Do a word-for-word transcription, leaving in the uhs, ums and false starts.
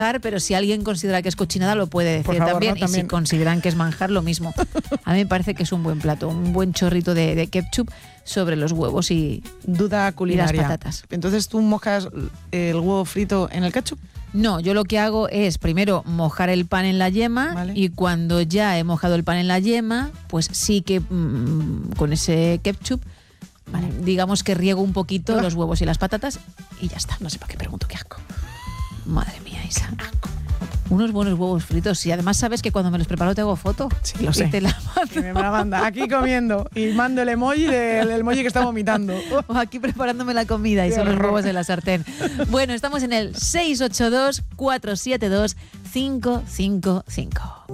pero si alguien considera que es cochinada lo puede decir. Por favor, también. ¿no? También. Y si consideran que es manjar, lo mismo. A mí me parece que es un buen plato, un buen chorrito de, de ketchup sobre los huevos y, Duda culinaria. y las patatas. Entonces, ¿tú mojas el huevo frito en el ketchup? No, yo lo que hago es primero mojar el pan en la yema, Vale. y cuando ya he mojado el pan en la yema, pues sí que mmm, con ese ketchup, vale, digamos que riego un poquito Ah. los huevos y las patatas y ya está. No sé para qué pregunto, qué asco. Madre mía, Isa. Unos buenos huevos fritos. Y además sabes que cuando me los preparo te hago foto. Sí, lo Y sé. te la Que me la manda aquí comiendo y mando el emoji del emoji que está vomitando. o aquí preparándome la comida y Qué son los horror. huevos en la sartén. Bueno, estamos en el seis ocho dos, cuatro siete dos, cinco cinco cinco.